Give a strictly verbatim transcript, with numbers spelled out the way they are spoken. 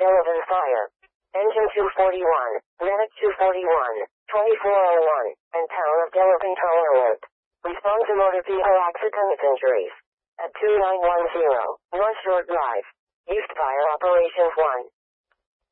Delavan Fire. Engine two forty-one, Medic two forty-one, twenty-four oh one, and Town of Delavan Tower Alert. Respond to motor vehicle accident injuries. At two nine one zero, North Shore Drive. East Fire Operations one.